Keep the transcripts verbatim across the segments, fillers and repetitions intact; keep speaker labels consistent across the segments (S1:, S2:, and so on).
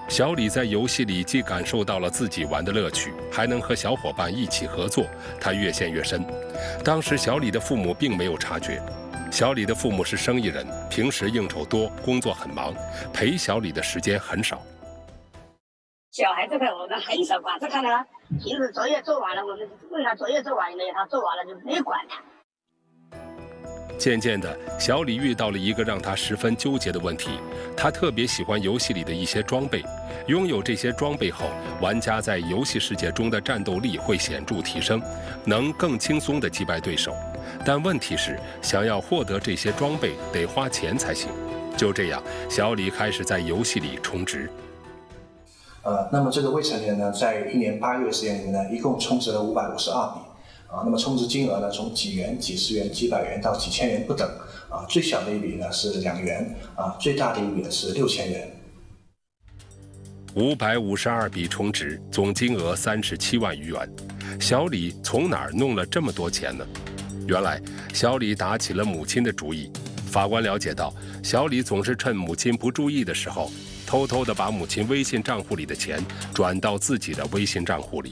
S1: 小李在游戏里既感受到了自己玩的乐趣，还能和小伙伴一起合作，他越陷越深。当时小李的父母并没有察觉。小李的父母是生意人，平时应酬多，工作很忙，陪小李的时间很少。
S2: 小孩这个我们很少管着他呢，平时作业做完了，我们问他作业做完没有，他做完了就没管他。
S1: 渐渐的，小李遇到了一个让他十分纠结的问题。他特别喜欢游戏里的一些装备，拥有这些装备后，玩家在游戏世界中的战斗力会显著提升，能更轻松地击败对手。但问题是，想要获得这些装备得花钱才行。就这样，小李开始在游戏里充值。
S3: 呃，那么这个未成年呢，在一年八个月时间里面呢，一共充值了五百五十二笔。啊，那么充值金额呢，从几元、几十元、几百元到几千元不等。啊，最小的一笔呢是两元，啊，最大的一笔呢是六千元。
S1: 五百五十二笔充值，总金额三十七万余元。小李从哪儿弄了这么多钱呢？原来，小李打起了母亲的主意。法官了解到，小李总是趁母亲不注意的时候，偷偷地把母亲微信账户里的钱转到自己的微信账户里。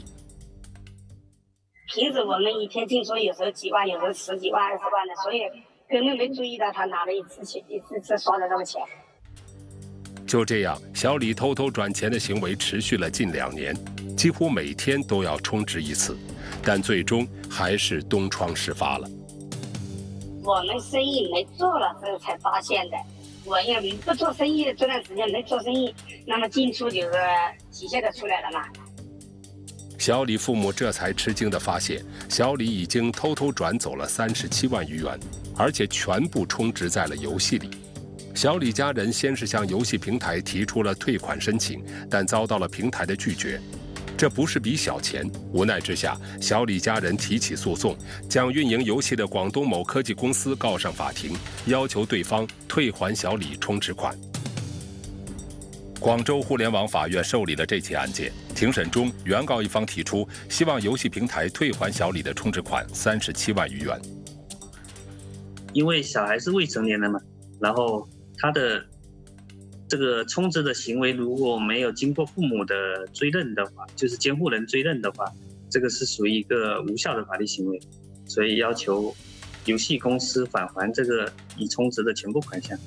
S2: 平时我们一天进出有时候几万，有时候十几万、二十万的，所以根本没注意到他拿了一次钱，一次次刷的这个钱。
S1: 就这样，小李偷偷转钱的行为持续了近两年，几乎每天都要充值一次，但最终还是东窗事发了。
S2: 我们生意没做了之后才发现的。我也不做生意的这段时间没做生意，那么进出就是体现的出来了嘛。
S1: 小李父母这才吃惊地发现，小李已经偷偷转走了三十七万余元，而且全部充值在了游戏里。小李家人先是向游戏平台提出了退款申请，但遭到了平台的拒绝。这不是笔小钱，无奈之下，小李家人提起诉讼，将运营游戏的广东某科技公司告上法庭，要求对方退还小李充值款。广州互联网法院受理了这起案件。庭审中，原告一方提出希望游戏平台退还小李的充值款三十七万余元。
S4: 因为小孩是未成年人嘛，然后他的这个充值的行为如果没有经过父母的追认的话，就是监护人追认的话，这个是属于一个无效的法律行为，所以要求游戏公司返还这个已充值的全部款项。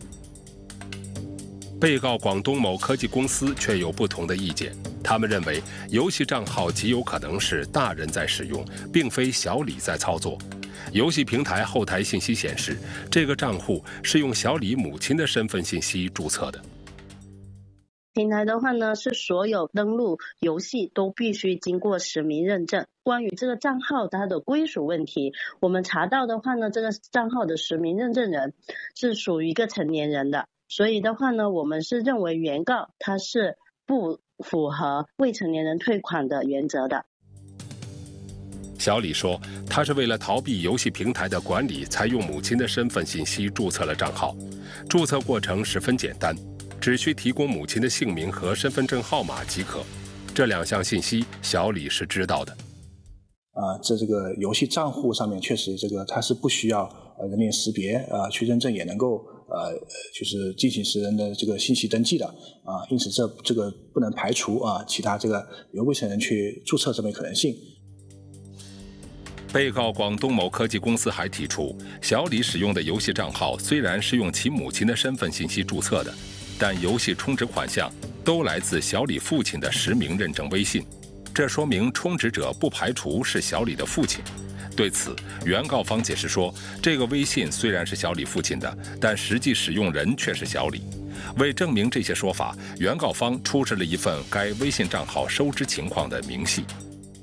S1: 被告广东某科技公司却有不同的意见，他们认为游戏账号极有可能是大人在使用，并非小李在操作。游戏平台后台信息显示，这个账户是用小李母亲的身份信息注册的。
S5: 平台的话呢，是所有登录游戏都必须经过实名认证。关于这个账号它的归属问题，我们查到的话呢，这个账号的实名认证人是属于一个成年人的。所以的话呢，我们是认为原告他是不符合未成年人退款的原则的。
S1: 小李说，他是为了逃避游戏平台的管理，才用母亲的身份信息注册了账号。注册过程十分简单，只需提供母亲的姓名和身份证号码即可。这两项信息，小李是知道的。
S3: 啊、呃，在这个游戏账户上面，确实这个它是不需要呃人脸识别啊、呃、去认证也能够呃就是进行使人的这个信息登记的啊、呃，因此这这个不能排除啊、呃、其他这个由未成年人去注册这么一个可能性。
S1: 被告广东某科技公司还提出，小李使用的游戏账号虽然是用其母亲的身份信息注册的，但游戏充值款项都来自小李父亲的实名认证微信。这说明充值者不排除是小李的父亲。对此，原告方解释说，这个微信虽然是小李父亲的，但实际使用人却是小李。为证明这些说法，原告方出示了一份该微信账号收支情况的明细。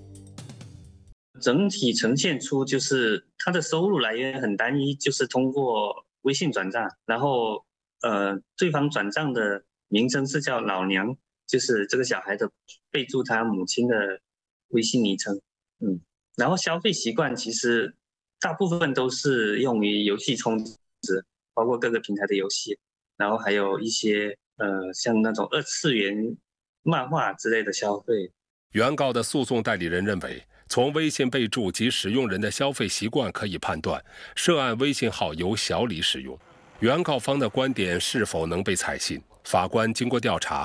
S4: 整体呈现出就是他的收入来源很单一，就是通过微信转账，然后呃，对方转账的名称是叫老娘，就是这个小孩的备注他母亲的微信昵称，嗯，然后消费习惯其实大部分都是用于游戏充值，包括各个平台的游戏，然后还有一些呃像那种二次元漫画之类的消费。
S1: 原告的诉讼代理人认为，从微信备注及使用人的消费习惯可以判断，涉案微信号由小李使用。原告方的观点是否能被采信？法官经过调查，